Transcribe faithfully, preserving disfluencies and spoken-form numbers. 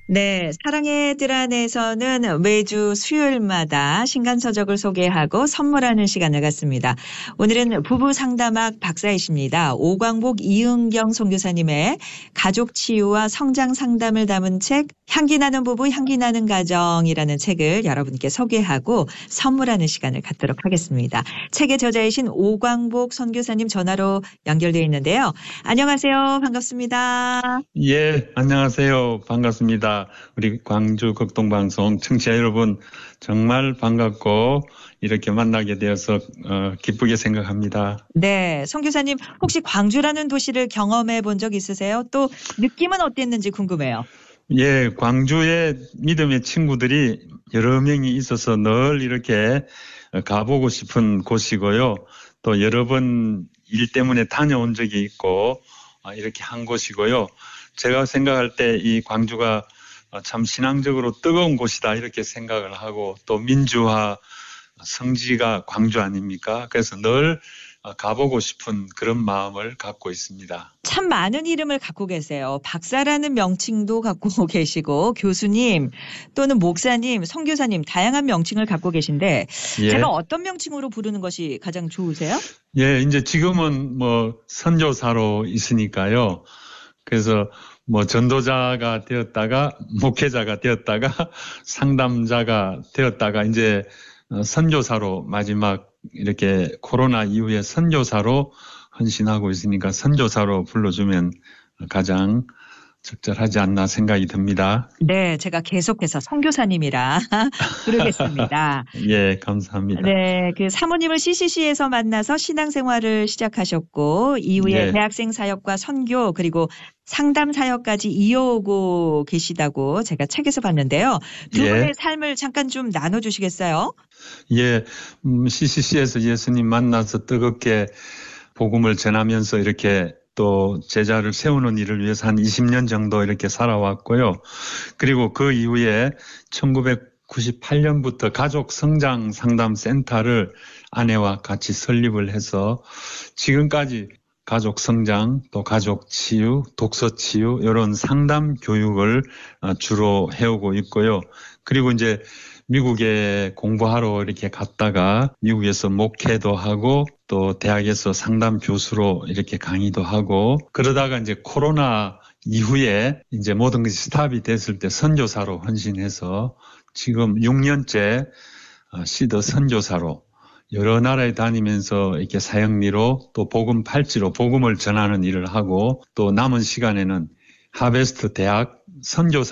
네, 사랑의 뜰 안에서는 매주 수요일마다 신간서적을 소개하고 선물하는 시간을 갖습니다. 오늘은 부부 상담학 박사이십니다. 오광복 이은경 선교사님의 가족 치유와 성장 상담을 담은 책 향기 나는 부부 향기 나는 가정이라는 책을 여러분께 소개하고 선물하는 시간을 갖도록 하겠습니다. 책의 저자이신 오광복 선교사님 전화로 연결되어 있는데요. 안녕하세요. 반갑습니다. 예, 안녕하세요. 반갑습니다. 우리 광주 극동방송 청취자 여러분 정말 반갑고 이렇게 만나게 되어서 어, 기쁘게 생각합니다. 네, 선교사님 혹시 광주라는 도시를 경험해 본 적 있으세요? 또 느낌은 어땠는지 궁금해요. 예, 광주에 믿음의 친구들이 여러 명이 있어서 늘 이렇게 가보고 싶은 곳이고요. 또 여러 번 일 때문에 다녀온 적이 있고 이렇게 한 곳이고요. 제가 생각할 때 이 광주가 참 신앙적으로 뜨거운 곳이다 이렇게 생각을 하고 또 민주화 성지가 광주 아닙니까? 그래서 늘 가보고 싶은 그런 마음을 갖고 있습니다. 참 많은 이름을 갖고 계세요. 박사라는 명칭도 갖고 계시고 교수님 또는 목사님, 선교사님 다양한 명칭을 갖고 계신데 예. 제가 어떤 명칭으로 부르는 것이 가장 좋으세요? 예, 이제 지금은 뭐 선교사로 있으니까요. 그래서 뭐 전도자가 되었다가 목회자가 되었다가 상담자가 되었다가 이제 선교사로 마지막 이렇게 코로나 이후에 선교사로 헌신하고 있으니까 선교사로 불러주면 가장 적절하지 않나 생각이 듭니다. 네, 제가 계속해서 선교사님이라 부르겠습니다. 예, 감사합니다. 네, 그 사모님을 씨씨씨에서 만나서 신앙생활을 시작하셨고 이후에 예. 대학생 사역과 선교 그리고 상담 사역까지 이어오고 계시다고 제가 책에서 봤는데요. 두 예. 분의 삶을 잠깐 좀 나눠주시겠어요? 예, 음, 씨씨씨에서 예수님 만나서 뜨겁게 복음을 전하면서 이렇게 또 제자를 세우는 일을 위해서 한 이십 년 정도 이렇게 살아왔고요. 그리고 그 이후에 천구백구십팔 년부터 가족 성장 상담 센터를 아내와 같이 설립을 해서 지금까지 가족 성장, 또 가족 치유, 독서 치유 이런 상담 교육을 주로 해오고 있고요. 그리고 이제 미국에 공부하러 이렇게 갔다가 미국에서 목회도 하고 또 대학에서 상담 교수로 이렇게 강의도 하고 그러다가 이제 코로나 이후에 이제 모든 것이 스탑이 됐을 때 선교사로 헌신해서 지금 육 년째 시더 선교사로 여러 나라에 다니면서 이렇게 사역리로 또 복음 팔찌로 복음을 전하는 일을 하고 또 남은 시간에는 하베스트 대학 선교사